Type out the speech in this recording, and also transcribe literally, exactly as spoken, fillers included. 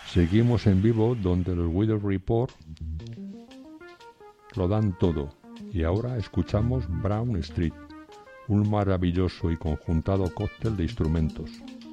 Seguimos en vivo donde los Weather Report lo dan todo. Y ahora escuchamos Brown Street, un maravilloso y conjuntado cóctel de instrumentos.